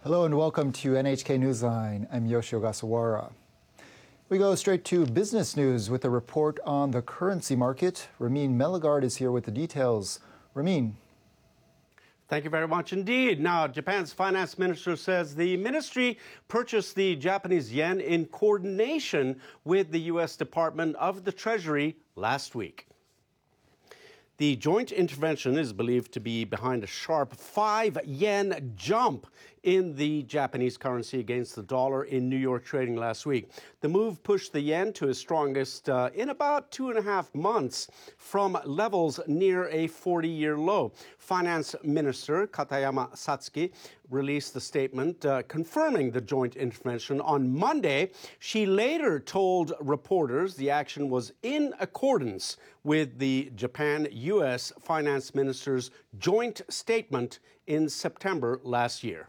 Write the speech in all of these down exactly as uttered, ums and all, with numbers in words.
Hello and welcome to N H K Newsline. I'm Yoshi Ogasawara. We go straight to business news with a report on the currency market. Ramin Meligard is here with the details. Ramin. Thank you very much indeed. Now, Japan's finance minister says the ministry purchased the Japanese yen in coordination with the U S Department of the Treasury last week. The joint intervention is believed to be behind a sharp five yen jump in the Japanese currency against the dollar in New York trading last week. The move pushed the yen to its strongest uh, in about two and a half months from levels near a forty-year low. Finance Minister Katayama Satsuki released a statement uh, confirming the joint intervention on Monday. She later told reporters the action was in accordance with the Japan-U S finance ministers' joint statement in September last year.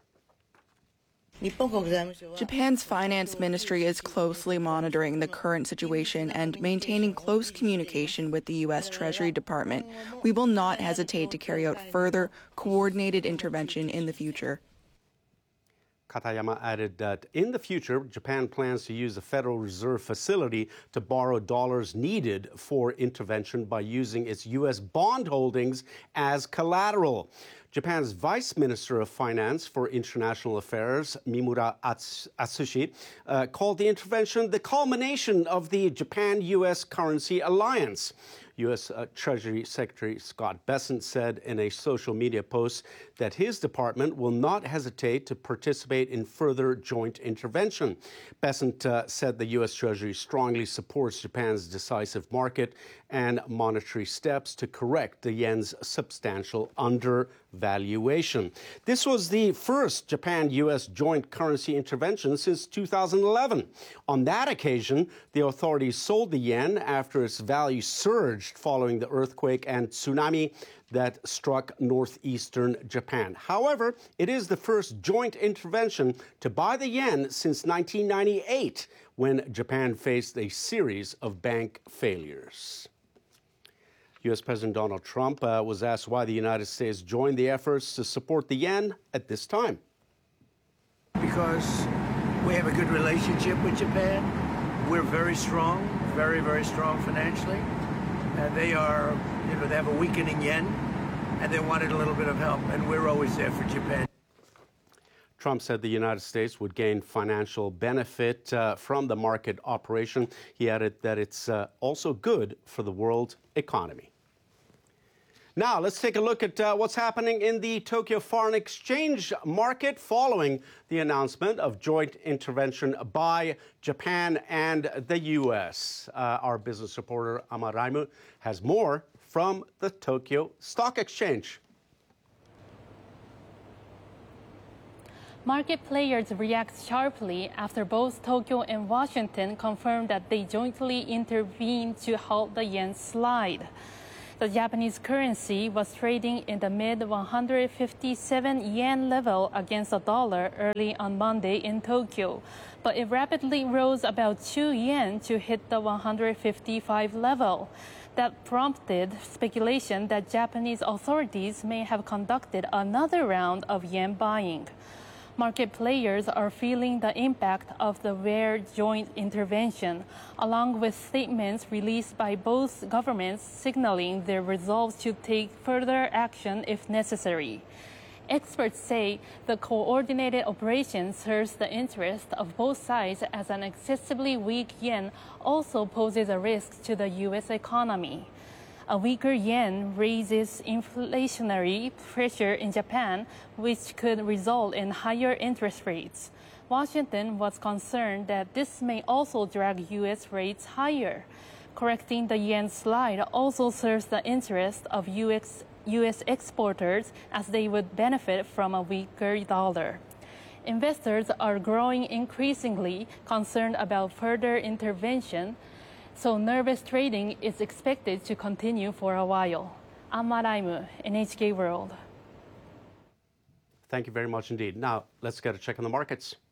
Japan's finance ministry is closely monitoring the current situation and maintaining close communication with the U S Treasury Department. We will not hesitate to carry out further coordinated intervention in the future. Katayama added that in the future, Japan plans to use the Federal Reserve facility to borrow dollars needed for intervention by using its U S bond holdings as collateral. Japan's Vice Minister of Finance for International Affairs, Mimura Atsushi, uh, called the intervention the culmination of the Japan-U S currency alliance. U S Uh, Treasury Secretary Scott Bessent said in a social media post that his department will not hesitate to participate in further joint intervention. Bessent uh, said the U S Treasury strongly supports Japan's decisive market and monetary steps to correct the yen's substantial undervaluation. This was the first Japan-U S joint currency intervention since two thousand eleven. On that occasion, the authorities sold the yen after its value surged following the earthquake and tsunami that struck northeastern Japan. However, it is the first joint intervention to buy the yen since nineteen ninety-eight, when Japan faced a series of bank failures. U S President Donald Trump uh, was asked why the United States joined the efforts to support the yen at this time. Because we have a good relationship with Japan. We're very strong, very, very strong financially. And they are, you know, they have a weakening yen, and they wanted a little bit of help, and we're always there for Japan. Trump said the United States would gain financial benefit uh, from the market operation. He added that it's uh, also good for the world economy. Now, let's take a look at uh, what's happening in the Tokyo foreign exchange market following the announcement of joint intervention by Japan and the U S. Uh, our business reporter, Ama Raimu, has more from the Tokyo Stock Exchange. Market players react sharply after both Tokyo and Washington confirmed that they jointly intervened to halt the yen slide. The Japanese currency was trading in the mid one hundred fifty-seven yen level against the dollar early on Monday in Tokyo, but it rapidly rose about two yen to hit the one hundred fifty-five level. That prompted speculation that Japanese authorities may have conducted another round of yen buying. Market players are feeling the impact of the rare joint intervention, along with statements released by both governments signaling their resolve to take further action if necessary. Experts say the coordinated operation serves the interest of both sides, as an excessively weak yen also poses a risk to the U S economy. A weaker yen raises inflationary pressure in Japan, which could result in higher interest rates. Washington was concerned that this may also drag U S rates higher. Correcting the yen slide also serves the interest of U S, U S exporters, as they would benefit from a weaker dollar. Investors are growing increasingly concerned about further intervention, so nervous trading is expected to continue for a while. Ama Raimu, N H K World. Thank you very much indeed. Now, let's get a check on the markets.